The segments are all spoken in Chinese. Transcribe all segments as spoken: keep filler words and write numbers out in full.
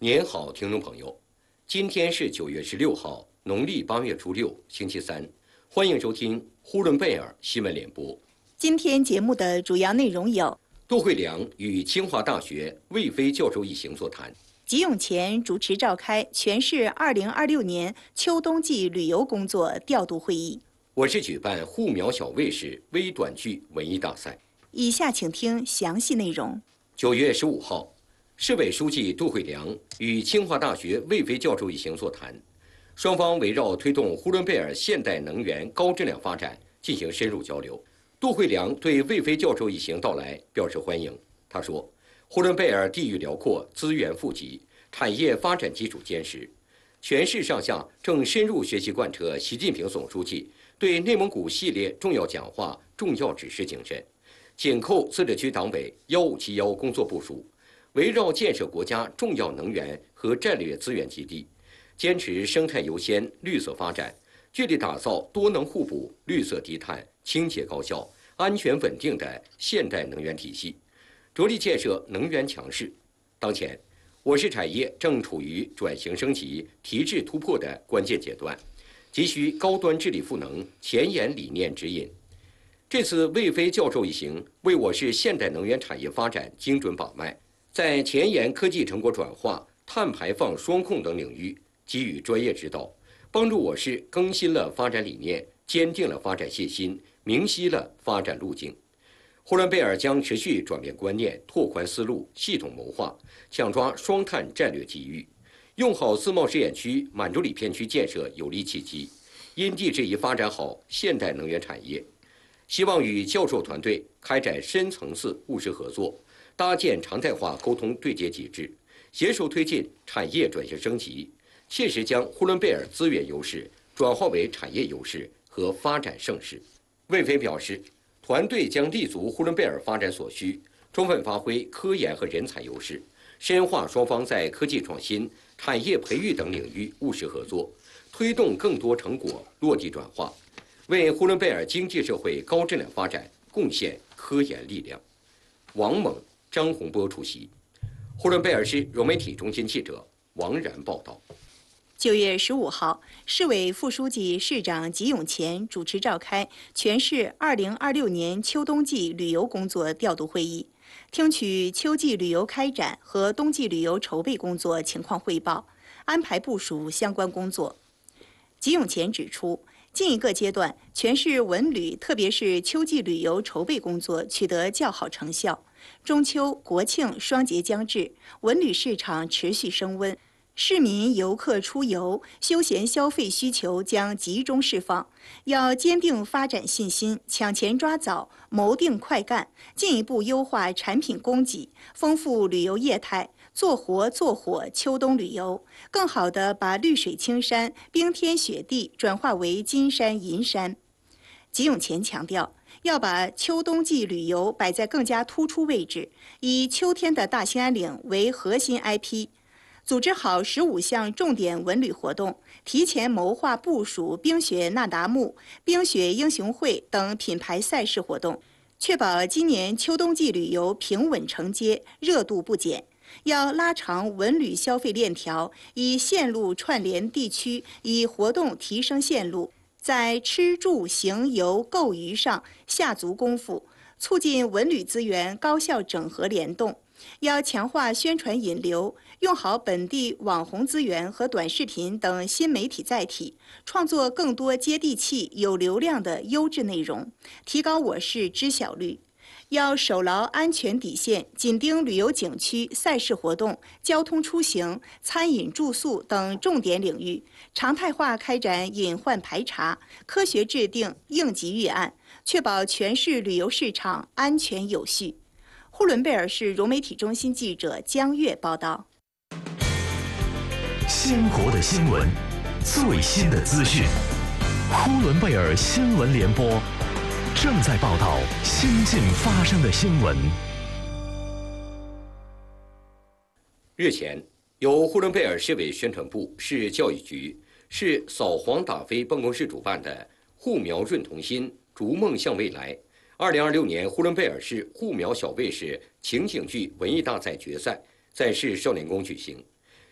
您好，听众朋友，今天是九月十六号，农历八月初六，星期三，欢迎收听呼伦贝尔新闻联播。 今天节目的主要内容有： 杜慧良与清华大学魏飞教授一行座谈； 吉永前主持召开全市二零二六年秋冬季旅游工作调度会议； 我市举办护苗小卫士微短剧文艺大赛。 以下请听详细内容。 九月十五号。市委书记杜慧良与清华大学魏飞教授一行座谈，双方围绕推动呼伦贝尔现代能源高质量发展进行深入交流。杜慧良对魏飞教授一行到来表示欢迎。他说，呼伦贝尔地域辽阔，资源富集，产业发展基础坚实，全市上下正深入学习贯彻习近平总书记对内蒙古系列重要讲话重要指示精神，紧扣自治区党委幺五七幺工作部署，围绕建设国家重要能源和战略资源基地，坚持生态优先、绿色发展，聚力打造多能互补、绿色低碳、清洁高效、安全稳定的现代能源体系，着力建设能源强市。当前，我市产业正处于转型升级、提质突破的关键阶段，急需高端治理赋能、前沿理念指引。这次魏飞教授一行为我市现代能源产业发展精准把脉，在前沿科技成果转化、碳排放双控等领域给予专业指导，帮助我市更新了发展理念，坚定了发展信心，明晰了发展路径。呼伦贝尔将持续转变观念，拓宽思路，系统谋划，抢抓双碳战略机遇，用好自贸试验区、满洲里片区建设有利契机，因地制宜发展好现代能源产业。希望与教授团队开展深层次务实合作，搭建常态化沟通对接机制，携手推进产业转型升级，切实将呼伦贝尔资源优势转化为产业优势和发展盛世。魏飞表示，团队将立足呼伦贝尔发展所需，充分发挥科研和人才优势，深化双方在科技创新、产业培育等领域务实合作，推动更多成果落地转化，为呼伦贝尔经济社会高质量发展贡献科研力量。王猛、张洪波出席。呼伦贝尔市融媒体中心记者王然报道。 九月十五号，市委副书记、市长吉永前主持召开全市二零二六年秋冬季旅游工作调度会议，听取秋季旅游开展和冬季旅游筹备工作情况汇报，安排部署相关工作。吉永前指出，近一个阶段，全市文旅特别是秋季旅游筹备工作取得较好成效。中秋、国庆双节将至，文旅市场持续升温，市民游客出游、休闲消费需求将集中释放。要坚定发展信心，抢前抓早，谋定快干，进一步优化产品供给，丰富旅游业态，做活做火秋冬旅游，更好地把绿水青山、冰天雪地转化为金山银山。吉永前强调，要把秋冬季旅游摆在更加突出位置，以秋天的大兴安岭为核心 I P， 组织好十五项重点文旅活动，提前谋划部署冰雪那达慕、冰雪英雄会等品牌赛事活动，确保今年秋冬季旅游平稳承接，热度不减。要拉长文旅消费链条，以线路串联地区，以活动提升线路，在吃住行游购娱上下足功夫，促进文旅资源高效整合联动。要强化宣传引流，用好本地网红资源和短视频等新媒体载体，创作更多接地气、有流量的优质内容，提高我市知晓率。要守牢安全底线，紧盯旅游景区、赛事活动、交通出行、餐饮住宿等重点领域，常态化开展隐患排查，科学制定应急预案，确保全市旅游市场安全有序。呼伦贝尔市融媒体中心记者江月报道。 鲜活的新闻，最新的资讯，呼伦贝尔新闻联播正在报道新近发生的新闻。 日前，由呼伦贝尔市委宣传部、市教育局、市扫黄打非办公室主办的“护苗润童心，逐梦向未来”二零二六年呼伦贝尔市护苗小卫士情景剧文艺大赛决赛在市少年宫举行。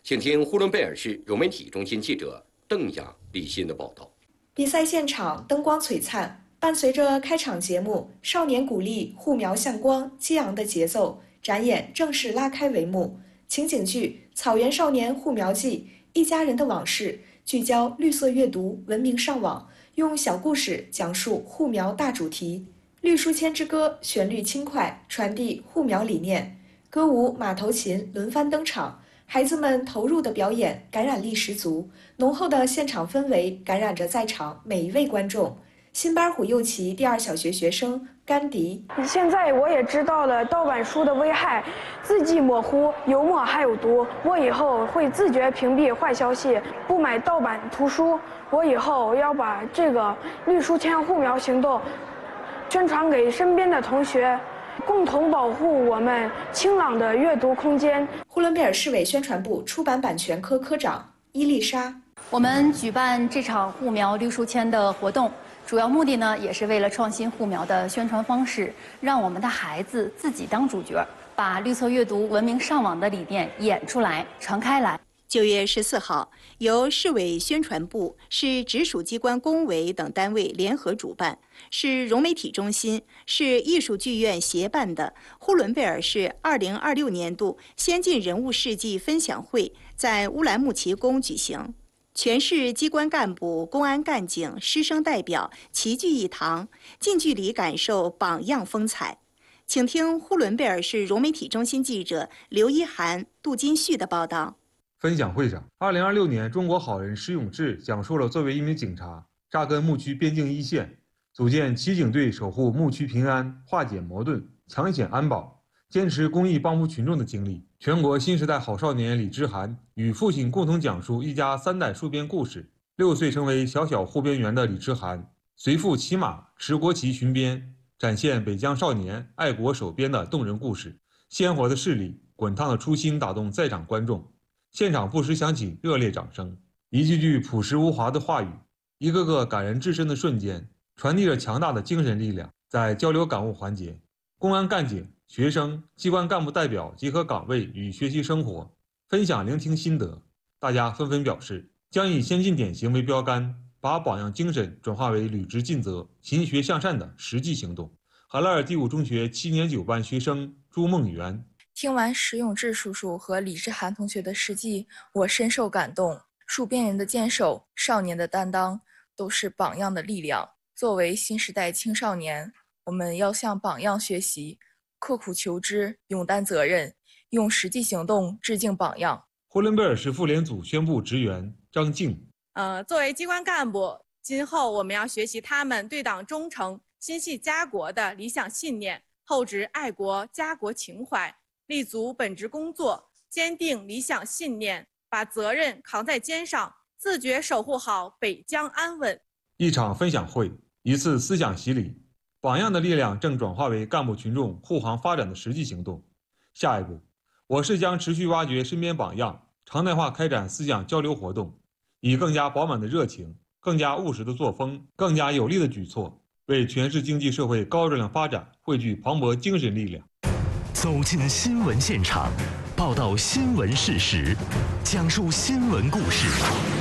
请听呼伦贝尔市融媒体中心记者邓雅、李欣的报道。 比赛现场灯光璀璨，伴随着开场节目“少年鼓励，护苗向光”激昂的节奏，展演正式拉开帷幕。情景剧《草原少年护苗记》，一家人的往事，聚焦绿色阅读，文明上网，用小故事讲述护苗大主题。绿书签之歌旋律轻快，传递护苗理念。歌舞、马头琴轮番登场，孩子们投入的表演感染力十足，浓厚的现场氛围感染着在场每一位观众。新巴虎右旗第二小学学生甘迪， 现在我也知道了盗版书的危害，字迹模糊，油墨还有毒。我以后会自觉屏蔽坏消息，不买盗版图书。我以后要把这个绿书签护苗行动宣传给身边的同学，共同保护我们清朗的阅读空间。 呼伦贝尔市委宣传部出版版权科科长伊丽莎， 我们举办这场护苗绿书签的活动，主要目的呢，也是为了创新护苗的宣传方式，让我们的孩子自己当主角，把绿色阅读、文明上网的理念演出来、传开来。 九月十四号，由市委宣传部、市直属机关工委等单位联合主办，市融媒体中心、市艺术剧院协办的呼伦贝尔市二零二六年度先进人物事迹分享会在乌兰牧骑宫举行。全市机关干部、公安干警、师生代表齐聚一堂，近距离感受榜样风采。请听呼伦贝尔市融媒体中心记者刘一涵、杜金旭的报道。 分享会上，二零二六年中国好人施永志讲述了作为一名警察扎根牧区边境一线，组建骑警队守护牧区平安、化解矛盾、抢险安保，坚持公益帮扶群众的经历。全国新时代好少年李之涵与父亲共同讲述一家三代戍边故事。六岁成为小小护边员的李之涵，随父骑马持国旗巡边，展现北疆少年爱国守边的动人故事。鲜活的视力、滚烫的初心打动在场观众，现场不时响起热烈掌声。一句句朴实无华的话语，一个个感人至深的瞬间，传递着强大的精神力量。在交流感悟环节，公安干警、学生、机关干部代表结合岗位与学习生活，分享聆听心得。大家纷纷表示，将以先进典型为标杆，把榜样精神转化为履职尽责、勤学向善的实际行动。海拉尔第五中学七年九班学生朱梦媛， 听完石永志叔叔和李之涵同学的事迹，我深受感动。戍边人的坚守，少年的担当，都是榜样的力量。作为新时代青少年，我们要向榜样学习，刻苦求知，勇担责任，用实际行动致敬榜样。 呼伦贝尔市妇联组宣布职员张静， 呃，作为机关干部，今后我们要学习他们对党忠诚、心系家国的理想信念，厚植爱国家国情怀，立足本职工作，坚定理想信念，把责任扛在肩上，自觉守护好北疆安稳。 一场分享会，一次思想洗礼，榜样的力量正转化为干部群众护航发展的实际行动。下一步，我市将持续挖掘身边榜样，常态化开展思想交流活动，以更加饱满的热情、更加务实的作风、更加有力的举措，为全市经济社会高质量发展汇聚磅礴精神力量。 走进新闻现场，报道新闻事实，讲述新闻故事。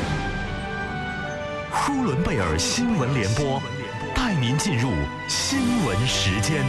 呼伦贝尔新闻联播带您进入新闻时间。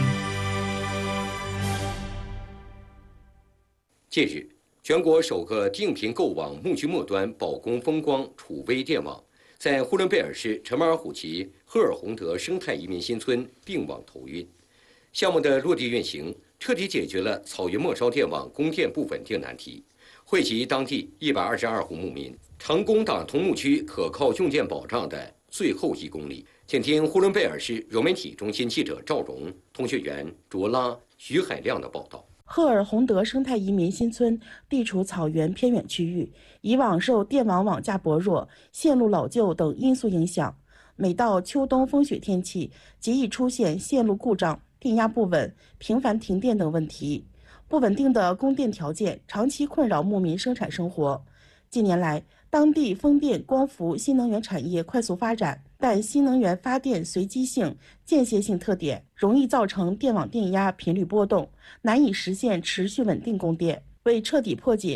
近日，全国首个定频购网牧区末端保供风光楚威电网在呼伦贝尔市陈马尔虎旗赫尔洪德生态移民新村并网投运。项目的落地运行，彻底解决了草原末梢电网供电不稳定难题，惠及当地一百二十二户牧民，成功打通牧区可靠用电保障的最后一公里。请听呼伦贝尔市融媒体中心记者赵荣、通讯员卓拉、徐海亮的报道。 赫尔洪德生态移民新村地处草原偏远区域，以往受电网网架薄弱、线路老旧等因素影响，每到秋冬风雪天气，极易出现线路故障、电压不稳、频繁停电等问题。不稳定的供电条件长期困扰牧民生产生活。近年来，当地风电、光伏新能源产业快速发展，但新能源发电随机性、间歇性特点，容易造成电网电压频率波动，难以实现持续稳定供电。为彻底破解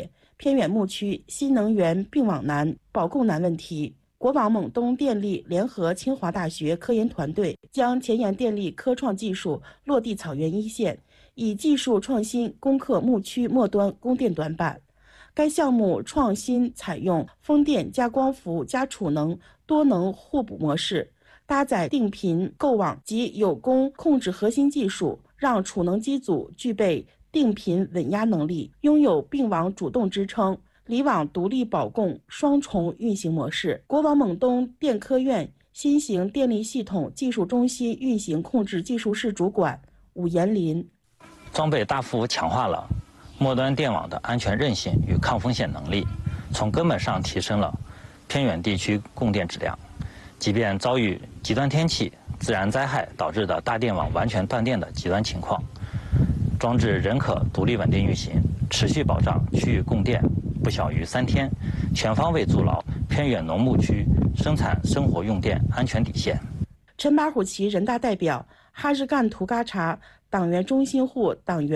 偏远牧区新能源并网难、保供难问题。国网蒙东电力联合清华大学科研团队将前沿电力科创技术落地草原一线，以技术创新攻克牧区末端供电短板。该项目创新采用风电加光伏加储能多能互补模式，搭载定频构网及有功控制核心技术，让储能机组具备定频稳压能力，拥有并网主动支撑、离网独立保供双重运行模式。国网蒙东电科院新型电力系统技术中心运行控制技术室主管武延林， 装备大幅强化了末端电网的安全韧性与抗风险能力，从根本上提升了偏远地区供电质量。即便遭遇极端天气、自然灾害导致的大电网完全断电的极端情况，装置仍可独立稳定运行，持续保障区域供电不小于三天，全方位筑牢偏远农牧区生产生活用电安全底线。 陈巴虎旗人大代表、哈日干图嘎查党员中心户党员